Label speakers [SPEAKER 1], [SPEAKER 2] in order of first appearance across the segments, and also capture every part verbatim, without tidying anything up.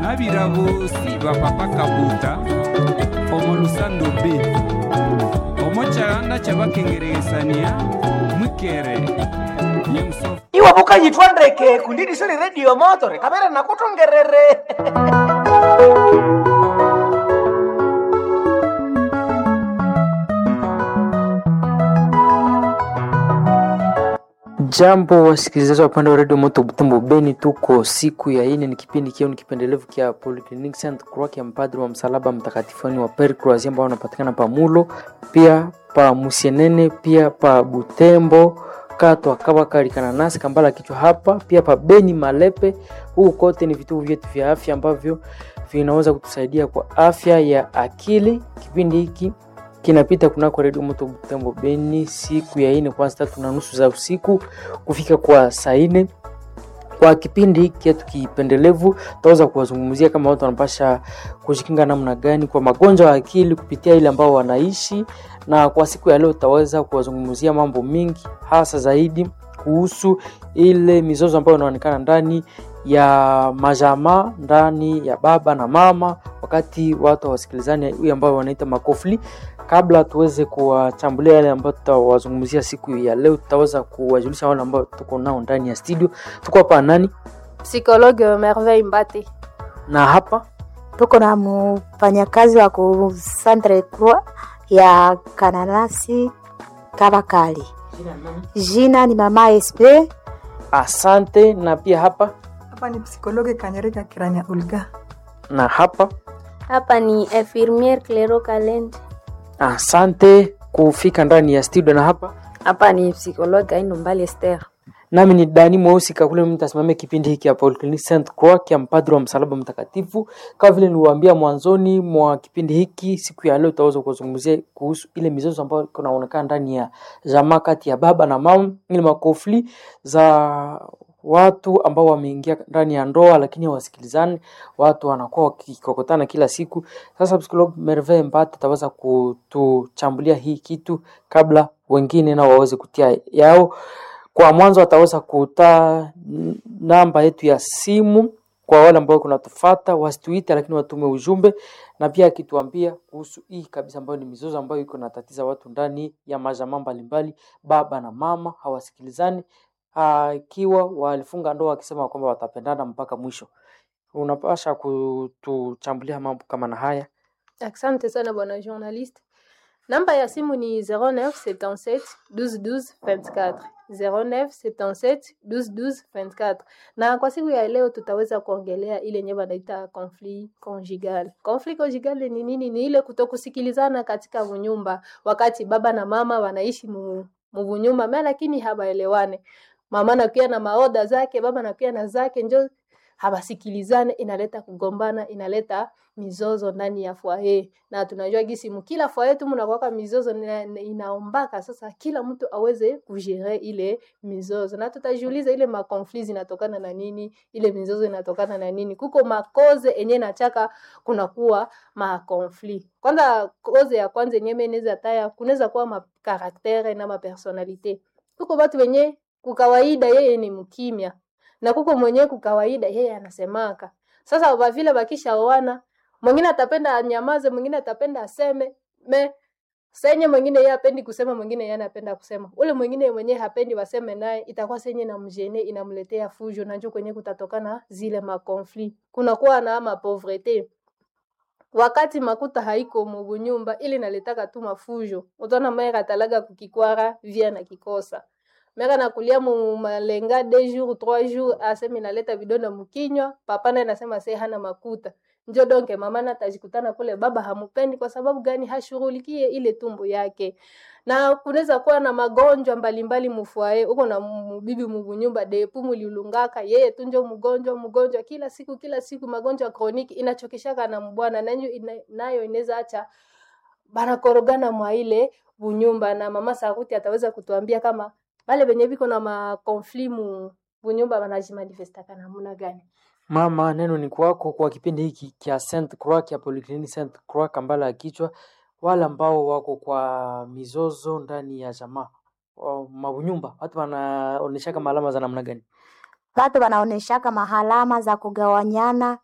[SPEAKER 1] abirabosi bapapa kabuta omolusando B omochaganda chabakengeresania mwikere yemso
[SPEAKER 2] iwe bukanyitwandeke kundidi sili radio motore kabere nakutongerere.
[SPEAKER 3] Jambo wasikilizaji wa upande wa Radio Moto Butembo Beni, tuko siku ya ine, ni kipindi kio ni kipendelevu kia Polyclinic Saint Croix ya mpadri wa msalaba mtakatifu wa Père Croix ambao wanapatikana pa Mulo, pia pa Musienene, pia pa Butembo, Kato akaba karikana nasi Kambala kichwa hapa, pia pa Beni Malepe. Huu kote ni vituo vyetu vya afya ambavyo vinaweza kutusaidia kwa afya ya akili. Kipindi hiki kinapita kunako Radio Moto Butembo Beni siku ya ine kwa saa tatu na nusu za usiku kufika kwa saa ine. Kwa kipindi hiki tukipendelevu tutaweza kuwazungumzia kama watu wanapasha kujikinga namna gani kwa magonjwa ya akili kupitia ile ambao wanaishi, na kwa siku ya leo tutaweza kuwazungumzia mambo mingi, hasa zaidi kuhusu ile mizozo ambayo inaonekana ndani ya majama, ndani ya baba na mama, wakati watu wasikilizani huyu ambao wanaita makofli. Kabla tuweze kuwachambulia yale ambayo tutawazungumzia siku ya leo, tutaweza kuwajulisha wale ambao tuko nao ndani ya studio. Tuko hapa nani?
[SPEAKER 4] Psychologue Merveille Mbate.
[SPEAKER 3] Na hapa
[SPEAKER 5] tuko na mfanyakazi wa ku Centre Croix ya Kananasi Kabakali. Jina ni Mama S P.
[SPEAKER 3] Asante. Na pia hapa
[SPEAKER 6] hapa ni Psychologue Kanyereka Kiranya Ulga.
[SPEAKER 3] Na hapa
[SPEAKER 7] hapa ni Infirmière Clero Kalende.
[SPEAKER 3] Asante kufika ndani ya studio. Na hapa
[SPEAKER 8] hapa ni Psychologue Aino Mbali Esther.
[SPEAKER 3] Nami ni Dani Mweusi kakule mtasimamia kipindi hiki hapa Polyclinic Saint Croix ya mpadri wa msalaba mtakatifu. Kama vile niliwaambia mwanzoni mwa kipindi hiki, siku ya leo tutaweza kuzungumzia kuhusu ile mizozo ambayo inaonekana ndani ya jamaa kati ya baba na mama, ile makofli za watu ambao wameingia ndani ya ndoa lakini hawasikilizani, watu wanakuwa wakikokotana kila siku. Sasa Psychologue Merveille Mbate ataweza kutuchambulia hii kitu kabla wengine na waweze kutia yao. Kwa mwanzo ataweza kuta namba yetu ya simu kwa wale ambao kunatufuata, wasituite lakini watume ujumbe, na pia akituambia kuhusu hii kabisa ambayo ni mizozo ambayo iko natatiza watu ndani ya majamaa mbalimbali, baba na mama hawasikilizani, ikiwa walifunga ndoa wakisema kwamba watapendana mpaka mwisho. Unapasha kutuchambulia mambo kama na haya?
[SPEAKER 4] Asante sana bwana journalist. Namba ya simu ni zero neuf sept sept douze douze vingt-quatre zero neuf sept sept douze douze vingt-quatre. Na kwa siku ya leo tutaweza kuongelea ile nyeba naita conflit conjugal. Conflit conjugal ni nini? Ni ile kutokusikilizana katika nyumba, wakati baba na mama wanaishi mu mvunyumba mimi lakini habaelewane. Mama nakuwa na maoda zake, baba nakuwa na zake, njo habasikilizane, inaleta kugombana, inaleta mizozo ndani ya foyer. Na tunajua gisi mkila foyer tu mnakuwa mizozo inaombaka, sasa kila mtu aweze kujere ile mizozo. Na tutajiuliza ile ma conflits zinatokana na nini, ile mizozo inatokana na nini. Kuko makoze enye nachaka kuna kuwa ma conflit. Kwanza koze ya kwanza yenye meneza taya kunaweza kuwa ma karaktere na ma personalite. Kuko watu wenye kukawaida yeye ni mkimya, na kuko mwenye kukawaida yeye anasemaka. Sasa kwa vile bakisha oana, mwingine atapenda anyamaze, mwingine atapenda aseme, me senye mwingine yeye hapendi kusema, mwingine yeye anapenda kusema. Ule mwingine mwenye hapendi waseme naye, itakuwa senye na mjene inamletea fujo, na njoo kwenye kutatokana zile ma conflit. Kuna kuwa na ma pauvreté. Wakati makuta haiko mu nyumba, ili naletaka tu mafujo. Utaona mera talaga kukikwara via na kikosa. Mera nakulia mu malenga deux jours trois jours aseme naleta vidonda mkinywa, papa naye anasema se hana makuta. Njo donke mama na tajikutana kule baba hamupendi kwa sababu gani? Hashughulikie ile tumbo yake. Na kunaweza kuwa na magonjwa mbalimbali mfuae, uko na bibi mungu nyumba depu mulilungaka, yeye tu njo mgonjwa mgonjwa kila siku kila siku, magonjwa kroniki inachokeshaka na mbwana, nayo nayo inaweza acha bana korogana mwa ile bunyumba. Na mama Saruti ataweza kutuambia kama wale benye biko na ma conflit mu bunyumba wanajimanifesta kana namna gani.
[SPEAKER 3] Mama, neno ni kwako kwa kipindi hiki kia Saint Croix ya Polyclinic Saint Croix Kambala ya kichwa, wale ambao wako kwa mizozo ndani ya jamaa mabunyumba, watu wanaonesha kama alama za namna gani?
[SPEAKER 5] Watu wanaonesha kama alama za kugawanyana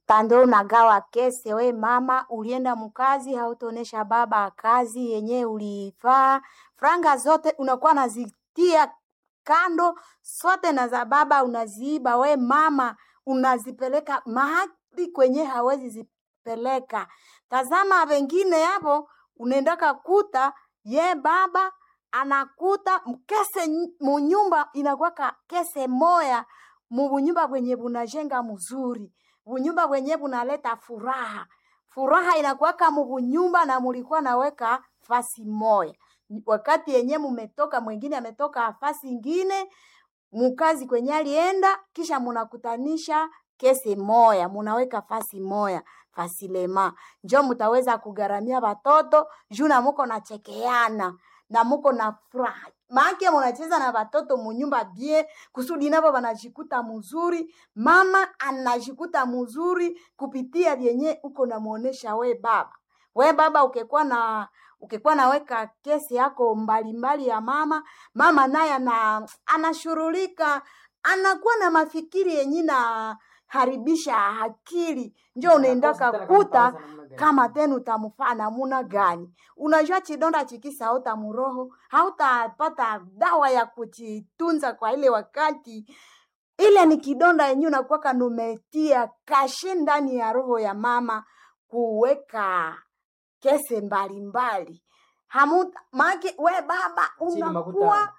[SPEAKER 5] tando unagawa kese. We mama ulienda mkazi, hautonesha baba kazi yenye ulifaa, franga zote unakuwa nazitia kando, sote na za baba unaziiba. We mama unazipeleka mahali kwenye hawezi zipeleka. Tazama wengine hapo, unaendaka kuta ye baba anakuta mkese munyumba inakuwa kese moya, mubunyumba kwenye bunajenga mzuri, bunyumba kwenye bunaleta furaha. Furaha inakuwa mubunyumba na mulikuwa naweka fasi moya. Wakati yenye mumetoka, mwingine ametoka fasi ingine, mukazi kwenye alienda, kisha munakutanisha kese moya, munaweka fasi moya, fasilema. Njo mutaweza kugaramia watoto, juna muko na chekeana, na muko na furaha. Maana munacheza na watoto munyumba bie, kusudi nabo banajikuta mzuri, mama anajikuta mzuri kupitia vyenye uko na muonesha we baba. We baba ukekuwa na ukekuwa naweka kesi yako mbali mbali ya mama, mama naye ana anashurulika, anakuwa na mafikiri yenye na haribisha akili. Njo unaendaka kuta kama tena utamfaa namuna gani. Unajua chidonda chikisa hauta muroho, hautapata dawa ya kuchitunza kwa ile wakati. Ile ni kidonda yenye unakuwa kanumetia kashe ndani ya roho ya mama kuweka kese mbali mbali. Hamuta maki we baba unakuwa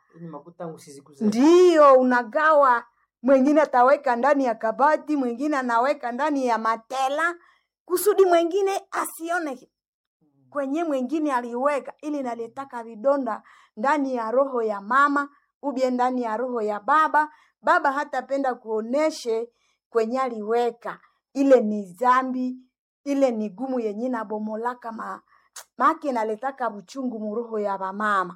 [SPEAKER 5] ndiyo unagawa. Mwengine ataweka ndani ya kabati, mwengine anaweka ndani ya matela, kusudi mwengine asione kwenye mwengine aliweka. Ili naletaka vidonda ndani ya roho ya mama, ubie ndani ya roho ya baba. Baba hata penda kuoneshe kwenye aliweka. Ile ni zambi, ile ni gumu yenye na bomolaka ma maki naletaka buchungu muroho ya bamama.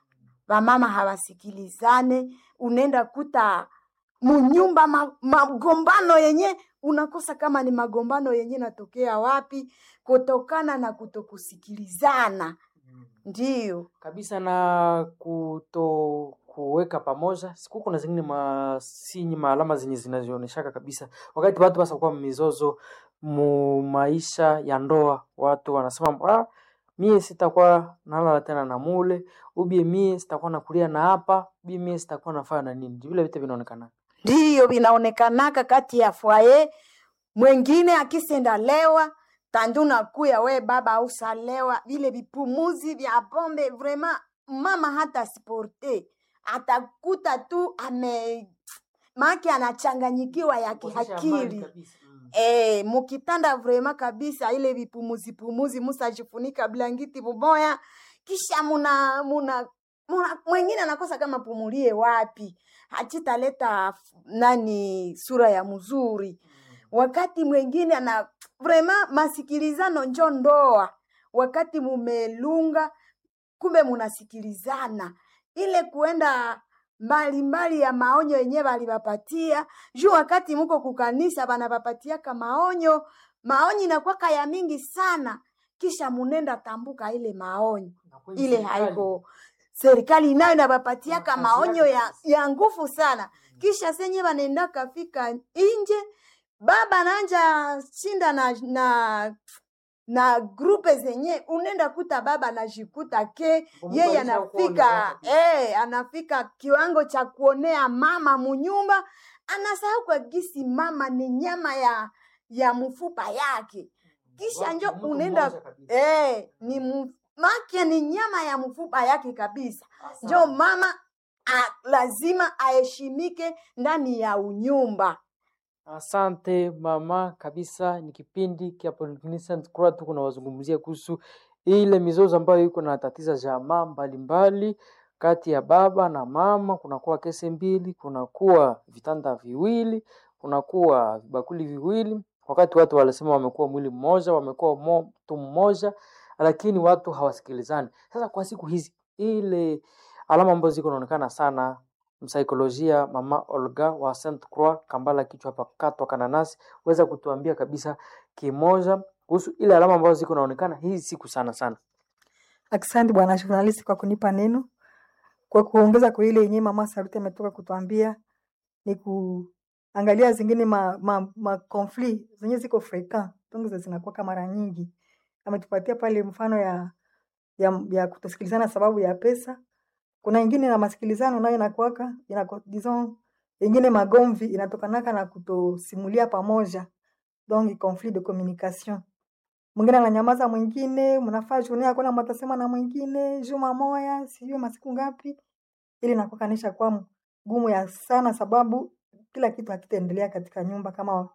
[SPEAKER 5] Bamama hawasikilizane, unenda kuta munyumba ma, magombano yenye unakosa kama ni magombano yenye natokea wapi, kutokana na kutokusikilizana. Ndiyo
[SPEAKER 3] kabisa, na kuto kuweka pamoja. Siku kuna zingine masinyi maalama zenye zinazionyeshaka kabisa wakati watu basa kwa mizozo mu maisha ya ndoa. Watu wanasema ah, mie sitakuwa nalala tena na mule, ubie mie sitakuwa nakulia na hapa, ubie mie sitakuwa nafanya na nini. Vile vitu vinaonekana.
[SPEAKER 5] Ndiyo vinaonekanaka kati ya fwaye. Mwengine akisenda lewa, tanduna kuya we baba usalewa, vile vipumuzi vya pombe vrema mama hata sporte. Atakuta tu ame maki anachanganyikiwa ya kihakili. Mm. Eh, mukitanda vrema kabisa ile vipumuzi pumuzi, musa jifunika blanketi buboya, kisha muna muna muna mwengine anakosa kama pumulie wapi. Hachita leta nani sura ya mzuri. Mm. Wakati mwengine ana vrema masikilizano njo ndoa. Wakati mumelunga kumbe munasikilizana. Ile kuenda mbali mbali ya maonyo yenye bali bapatia. Juu wakati muko kukanisa bana bapatia ka maonyo, maonyo inakuwa kaya mingi sana. Kisha munenda tambuka ile maonyo. Ile haiko serikali nayo inabapatia ka maonyo ya ya nguvu sana. Kisha senye banenda kafika inje, baba nanja shinda na na na grupe zenye unenda kuta baba najikuta ke yeye anafika eh anafika kiwango cha kuonea mama munyumba, anasahau kwa gisi mama ni nyama ya ya mfupa yake. Kisha njo unenda eh ni make ni nyama ya mfupa yake kabisa. Njo mama a, lazima aheshimike ndani ya unyumba.
[SPEAKER 3] Asante mama kabisa. Ni kipindi kia Polyclinic Sainte Croix, tuko na wazungumzia kuhusu ile mizozo ambayo iko na tatiza jamaa mbalimbali kati ya baba na mama. Kuna kuwa kesi mbili, kuna kuwa vitanda viwili, kuna kuwa bakuli viwili. Wakati watu walisema wamekuwa mwili mmoja, wamekuwa mtu mmoja, lakini watu hawasikilizani. Sasa kwa siku hizi ile alama ambazo ziko zinaonekana sana, msaikolojia mama Olga wa Sainte Croix Kambala kichwa hapa katwa Kananasi, weza kutuambia kabisa kimoja kuhusu ile alama ambazo ziko zinaonekana hizi siku sana sana.
[SPEAKER 6] Asante bwana journalist kwa kunipa neno. Kwa kuongeza kwa ile yenyewe mama Salute ametoka kutuambia, ni ku angalia zingine ma, ma, ma conflit zenye ziko frequent donc zinakuwa mara nyingi. Ametupatia pale mfano ya ya, ya kutosikilizana sababu ya pesa. Kuna ingine na masikilizano nayo inakuwaka inako disons ingine magomvi inatokanaka na kutosimulia pamoja, donc conflit de communication. Mwingine ananyamaza mwingine, mnafaa journée hakuna mtasema na mwingine, juma moya, sijui masiku ngapi. Ili nakukanisha kwa gumu ya sana sababu kila kitu hakitaendelea katika nyumba kama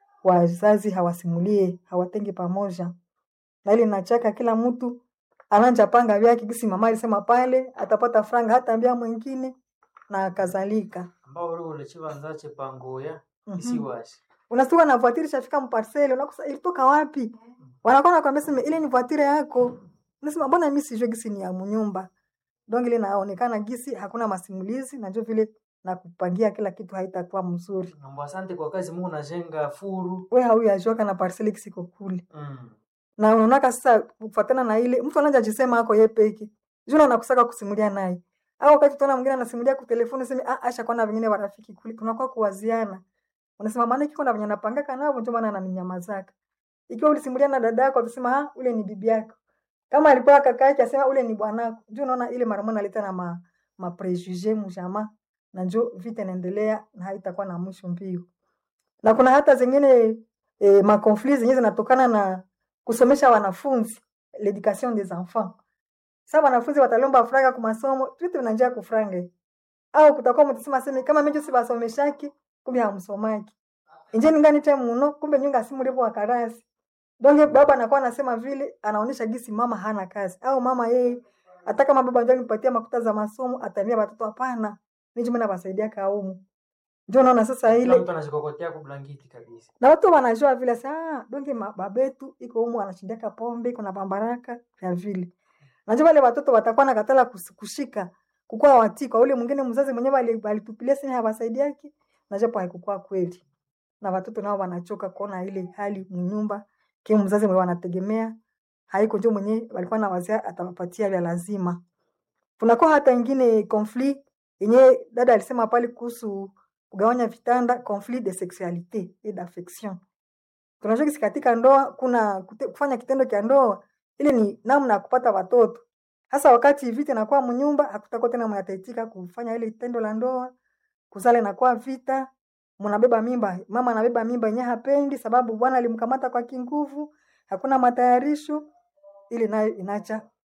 [SPEAKER 6] wazazi hawasimulie, hawatengi pamoja. Na ili nachaka kila mtu ananja panga vyake kisi mama alisema pale atapata franga hata ambia mwingine na kadhalika.
[SPEAKER 3] Ambao leo ulechiwa nzache pangoya isi washi.
[SPEAKER 6] Unasuka na voiture shafika mparcelle unakusa ilitoka wapi? Wanakuwa nakwambia sema ile ni voiture yako. Unasema mbona mimi sijui gisi ni ya mnyumba. Donc ile naonekana gisi hakuna masimulizi na ndio vile na kupangia kila kitu haitakuwa mzuri.
[SPEAKER 3] Mambo asante kwa kazi Mungu najenga furu.
[SPEAKER 6] Wewe hauyajoka na parcelle kisiko kule.
[SPEAKER 3] Mm.
[SPEAKER 6] Na unaona sasa kufuatana na ile mtu anaanza jisema yako yeye peke. Juna anakusaka kusimulia naye. Au wakati tunaona mwingine anasimulia kwa telefoni sema ah acha kwa na wengine warafiki kule tunakuwa kuwaziana. Unasema maana kiko na wenye napangaka nao ndio maana ananinyamazaka. Ikiwa ulisimulia na dada yako utasema ah ule ni bibi yako. Kama alikuwa kaka yake asema ule ni bwanako. Ndio unaona ile mara moja analeta na ma, ma prejuge mjama na ndio vita inaendelea na haitakuwa na mwisho mbio. Na kuna hata zingine eh, ma conflits zenyewe zinatokana na kusomesha wanafunzi, l'éducation des enfants. Sasa wanafunzi watalomba franga kwa masomo, vitu vinanjia kufranga. Au kutakuwa mtasema sema kama mimi si basomeshaki, kumbe hamsomaki. Inje ngani tena muno, kumbe nyunga simu lepo wa karasi. Donge baba anakuwa anasema vile anaonesha gisi mama hana kazi au mama yeye hata kama baba ndio anipatia makuta za masomo atamia watoto hapana. Mimi mimi nawasaidia kaumu. Ndio naona sasa ile
[SPEAKER 3] mtu anajikokotea kwa blanketi kabisa.
[SPEAKER 6] Na watu wanajua vile saa donge babetu iko humu anashindaka pombe kuna bambaraka ya vile. Najua wale watoto watakuwa na katala kushika kukua watii kwa ule mwingine mzazi mwenyewe alitupilia sini hawasaidiaki najua pa haikuwa kweli. Na watoto nao wanachoka kuona ile hali mnyumba kile mzazi mwenyewe anategemea haiko ndio mwenyewe walikuwa na wazee atawapatia vya lazima. Kunakuwa hata ingine conflit yenye dada alisema pale kuhusu kugawanya vitanda, conflit de sexualité et d'affection. Tunajua kisi katika ndoa kuna kute, kufanya kitendo cha ndoa ile ni namna ya kupata watoto. Hasa wakati vita inakuwa mnyumba hakutakuwa tena mnataitika kufanya ile tendo la ndoa, kuzale na kwa vita, mnabeba mimba, mama anabeba mimba yenyewe hapendi sababu bwana alimkamata kwa kinguvu, hakuna matayarisho ile nayo inaacha